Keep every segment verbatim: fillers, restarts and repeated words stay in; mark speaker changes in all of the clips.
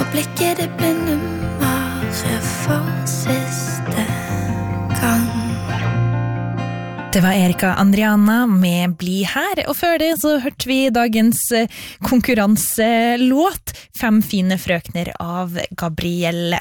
Speaker 1: blikket det blinde Mare for siste gang.
Speaker 2: Det var Erika Andriana med Bli her, og før det så hørte vi dagens konkurranselåt Fem fine frøkner av Gabrielle.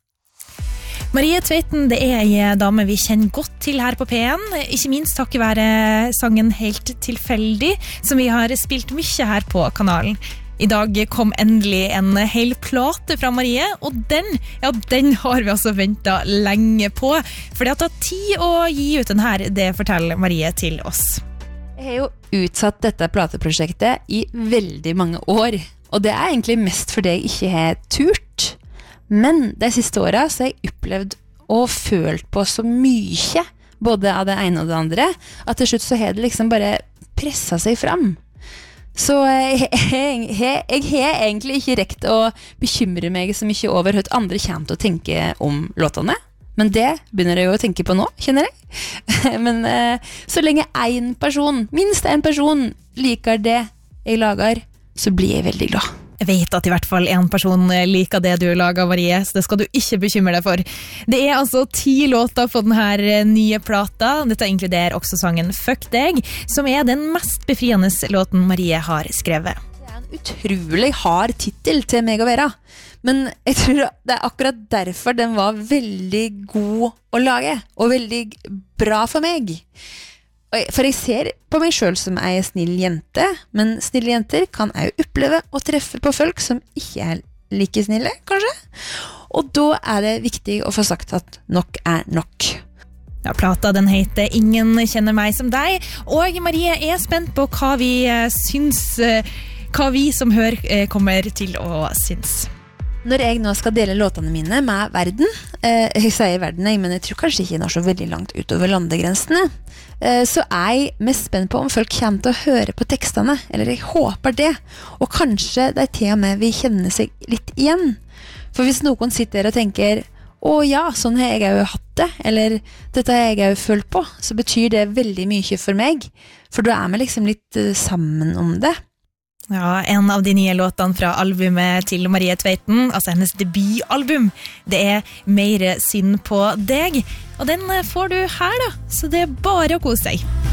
Speaker 2: Marie Tveiten, det er en dame vi kjenner godt til her på P en, ikke minst takket være sangen Helt tilfeldig, som vi har spilt mye her på kanalen. I dag kom endelig en hel plate fra Marie, og den, ja, den har vi altså ventet lenge på, for det har tatt tid å gi ut den her, det forteller Marie til oss.
Speaker 3: Jeg har jo utsatt dette plateprosjektet i veldig mange år, og det er egentlig mest fordi jeg ikke har turt. Men de siste årene så har jeg opplevd og følt på så mye, både av det ene og det andre, at til slutt så har det liksom bare presset seg fram. Så jeg, jeg, jeg, jeg har egentlig ikke rekt å bekymre meg så mye over hva andre kommer til å tenke om låtene. Men det begynner jeg jo å tenke på nå, kjenner jeg. Men så lenge en person, minst en person, liker det jeg lager, så blir jeg veldig glad.
Speaker 2: Jeg vet at i hvert fall en person liker det du lager, Marie, så det skal du ikke bekymre deg for. Det er altså ti låter på denne nye plata. Dette inkluderer også sangen Fuck deg, som er den mest befriende låten Marie har skrevet.
Speaker 3: Det er en utrolig hard titel til meg å være, men jeg tror det er akkurat derfor den var veldig god å lage, og veldig bra for meg. For jeg ser på meg selv som en snill jente, men snille jenter kan jeg jo oppleve og treffe på folk som ikke er like snille, kanskje. Og da er det viktig å få sagt at nok er nok.
Speaker 2: Ja, plata den heter Ingen kjenner meg som deg, og Marie er spent på hva vi syns, hva vi som hører kommer til å syns.
Speaker 3: Når jeg nå skal dele låtene mine med verden, eh, jeg sier verden, men jeg tror kanskje ikke jeg når så veldig langt utover landegrensene, eh, så er jeg mest spent på om folk kommer til å høre på tekstene, eller jeg håper det, og kanskje det er til og med vi kjenner seg litt igjen. For hvis noen sitter og tenker, å ja, sånn har jeg jo hatt det, eller dette har jeg jo følt på, så betyr det veldig mye for meg, for da er vi liksom litt uh, sammen om det.
Speaker 2: Ja, en av de nye låtene fra albumet til Marie Tveiten, altså hennes debutalbum, det er Mer synd på deg, og den får du her da, så det er bare å kose seg.